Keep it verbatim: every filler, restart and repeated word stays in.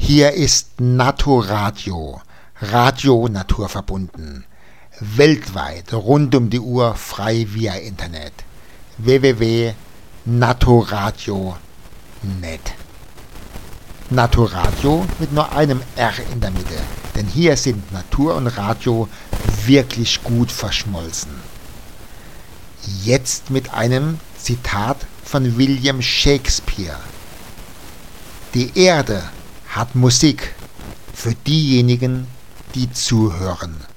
Hier ist Naturradio, Radio naturverbunden, weltweit rund um die Uhr frei via Internet. w w w punkt naturradio punkt net. Naturradio mit nur einem R in der Mitte, denn hier sind Natur und Radio wirklich gut verschmolzen. Jetzt mit einem Zitat von William Shakespeare. Die Erde hat Musik für diejenigen, die zuhören.